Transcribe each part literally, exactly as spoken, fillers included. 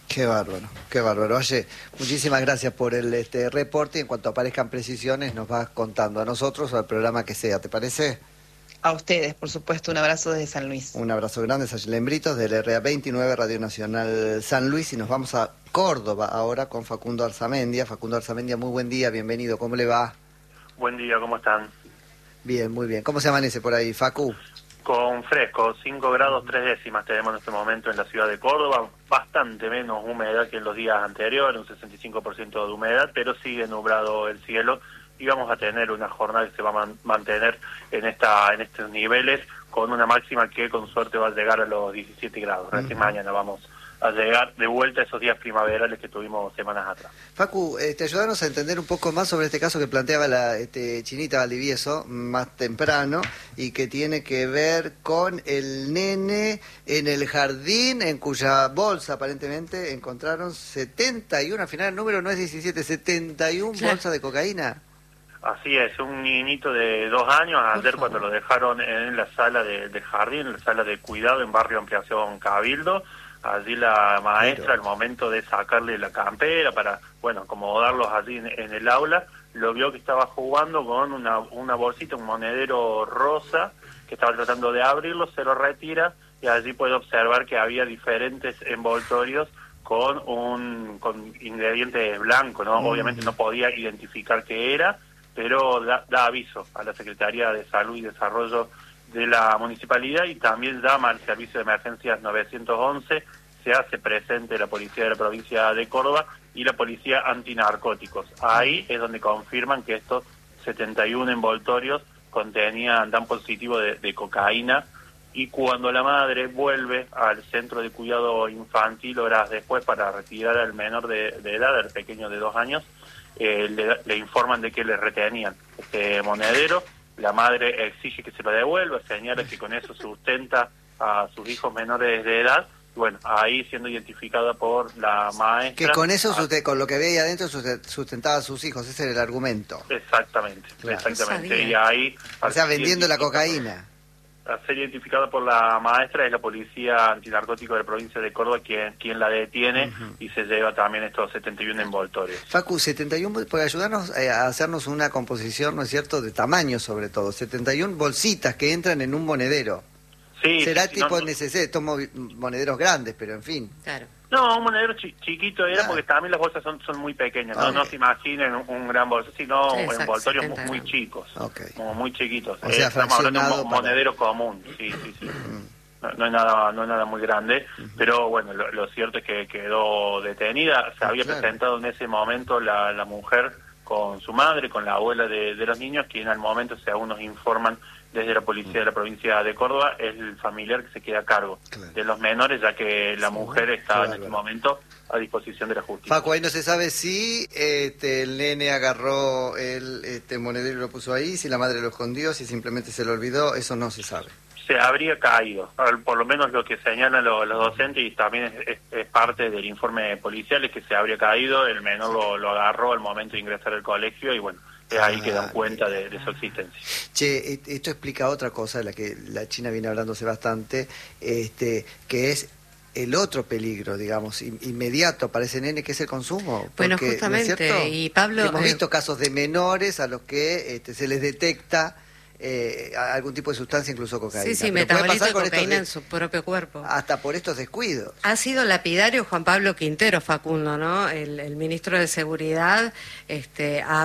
Qué bárbaro, qué bárbaro. Oye, muchísimas gracias por el este reporte. En cuanto aparezcan precisiones, nos vas contando a nosotros o al programa que sea, ¿te parece? A ustedes, por supuesto, un abrazo desde San Luis. Un abrazo grande, Saylen Britos, del R A veintinueve, Radio Nacional San Luis, y nos vamos a Córdoba ahora con Facundo Arzamendia. Facundo Arzamendia, muy buen día, bienvenido, ¿cómo le va? Buen día, ¿cómo están? Bien, muy bien. ¿Cómo se amanece por ahí, Facu? Con fresco, cinco grados tres décimas tenemos en este momento en la ciudad de Córdoba, bastante menos humedad que en los días anteriores, un sesenta y cinco por ciento de humedad, pero sigue nublado el cielo y vamos a tener una jornada que se va a man mantener en esta en estos niveles con una máxima que con suerte va a llegar a los diecisiete grados. Recién uh-huh. mañana vamos a llegar de vuelta a esos días primaverales que tuvimos semanas atrás. Facu, este, ayúdanos a entender un poco más sobre este caso que planteaba la este, Chinita Valdivieso más temprano y que tiene que ver con el nene en el jardín en cuya bolsa aparentemente encontraron setenta y uno, al final el número no es diecisiete, setenta y uno claro. bolsas de cocaína. Así es, un niñito de dos años, ayer cuando lo dejaron en la sala de, de jardín, en la sala de cuidado en Barrio Ampliación Cabildo. Allí la maestra, al momento de sacarle la campera para, bueno, acomodarlos allí en, en el aula, lo vio que estaba jugando con una, una bolsita, un monedero rosa, que estaba tratando de abrirlo, se lo retira y allí puede observar que había diferentes envoltorios con un con ingredientes blancos, ¿no? Mm. Obviamente no podía identificar qué era, pero da, da aviso a la Secretaría de Salud y Desarrollo de la municipalidad y también llama al servicio de emergencias nueve once, se hace presente la policía de la provincia de Córdoba y la policía antinarcóticos. Ahí es donde confirman que estos setenta y uno envoltorios contenían, dan positivo de, de cocaína, y cuando la madre vuelve al centro de cuidado infantil horas después para retirar al menor de, de edad, al pequeño de dos años, eh, le, le informan de que le retenían este monedero. La madre exige que se lo devuelva, señala que con eso sustenta a sus hijos menores de edad. Bueno, ahí siendo identificada por la maestra. Que con eso, a... con lo que veía adentro, sustentaba a sus hijos, ese era el argumento. Exactamente, claro. exactamente. Y ahí... O sea, vendiendo la cocaína. Al ser identificada por la maestra, es la policía antinarcótico de la provincia de Córdoba quien, quien la detiene uh-huh. y se lleva también estos setenta y uno envoltorios. Facu, setenta y uno, por ayudarnos a hacernos una composición, ¿no es cierto?, de tamaño sobre todo, setenta y uno bolsitas que entran en un monedero. Sí, será sí, tipo no, N C C, estos monederos grandes, pero en fin. Claro. No, un monedero chi chiquito era, claro. porque también las bolsas son son muy pequeñas, Okay. no no se imaginen un, un gran bolso, sino sí, envoltorios muy, muy gramos. chicos, okay. como muy chiquitos. O sea, eh, estamos hablando de un para... monedero común, sí, sí, sí. Mm. No, no es nada no es nada muy grande, uh-huh. pero bueno, lo, lo cierto es que quedó detenida. Se había claro. presentado en ese momento la, la mujer con su madre, con la abuela de, de los niños, quien al momento, según nos informan desde la policía de la provincia de Córdoba, es el familiar que se queda a cargo claro. de los menores, ya que la sí, mujer está en este momento a disposición de la justicia. Facu, ahí no se sabe si este, el nene agarró el este, monedero y lo puso ahí, si la madre lo escondió, si simplemente se lo olvidó, eso no se sabe. Se habría caído, por lo menos lo que señalan los, los docentes, y también es, es, es parte del informe policial, es que se habría caído, el menor lo, lo agarró al momento de ingresar al colegio y bueno, es ahí ah, que dan cuenta de, de su existencia. Che, esto explica otra cosa, de la que la China viene hablándose bastante, este, que es el otro peligro, digamos, inmediato para ese nene, que es el consumo. Porque, bueno, justamente, ¿no es cierto? Y Pablo... Hemos eh... visto casos de menores a los que este, se les detecta Eh, algún tipo de sustancia, incluso cocaína. Sí, sí, metabolito de cocaína en su propio cuerpo. Hasta por estos descuidos. Ha sido lapidario Juan Pablo Quintero, Facundo, ¿no? El, el ministro de Seguridad este, ha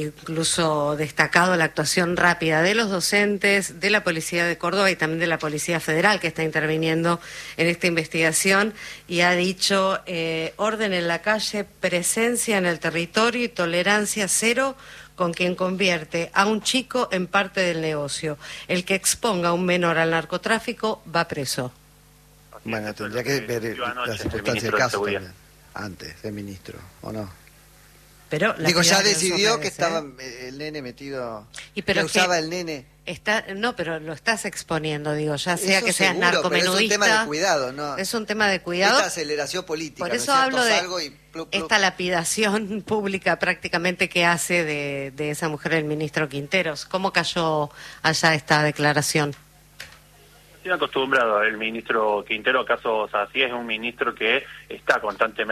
incluso destacado la actuación rápida de los docentes, de la Policía de Córdoba y también de la Policía Federal, que está interviniendo en esta investigación, y ha dicho eh, orden en la calle, presencia en el territorio y tolerancia cero con quien convierte a un chico en parte del negocio. El que exponga a un menor al narcotráfico va preso. Bueno, tendría que ver la circunstancia del caso también, antes del ministro, ¿o no? Pero Digo, ya decidió que estaba el nene metido, y pero que usaba que el nene. Está, no, pero lo estás exponiendo, digo, ya sea eso que seas seguro, narcomenudista. Es un tema de cuidado, ¿no? Es un tema de cuidado. Esta aceleración política. Por eso ¿no es hablo de algo y plup, plup. esta lapidación pública prácticamente que hace de, de esa mujer el ministro Quinteros. ¿Cómo cayó allá esta declaración? Estoy acostumbrado el ministro Quintero a casos así, es un ministro que está constantemente